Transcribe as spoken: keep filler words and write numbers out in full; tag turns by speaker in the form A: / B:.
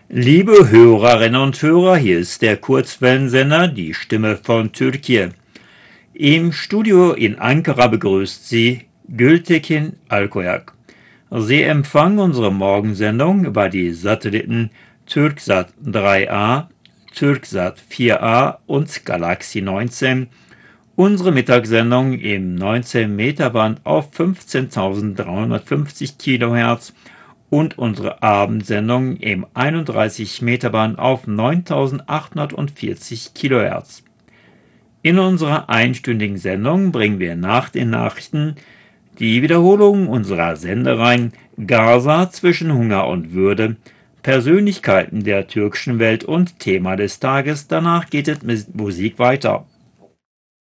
A: Liebe Hörerinnen und Hörer, hier ist der Kurzwellensender Die Stimme von Türkei. Im Studio in Ankara begrüßt Sie Gültekin Alkoyak. Sie empfangen unsere Morgensendung über die Satelliten Türksat drei a, Türksat vier a und Galaxy neunzehn. Unsere Mittagssendung im neunzehn Meter Band auf fünfzehntausenddreihundertfünfzig Kilohertz und unsere Abendsendung im einunddreißig Meter Band auf neuntausendachthundertvierzig Kilohertz. In unserer einstündigen Sendung bringen wir nach den Nachrichten die Wiederholung unserer Sendereihen Gaza zwischen Hunger und Würde, Persönlichkeiten der türkischen Welt und Thema des Tages. Danach geht es mit Musik weiter.